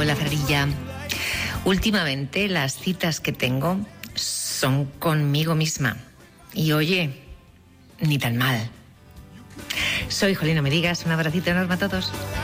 Hola, Ferrilla. Últimamente las citas que tengo son conmigo misma. Y oye, ni tan mal. Soy Jolín, no me digas. Un abracito enorme a todos.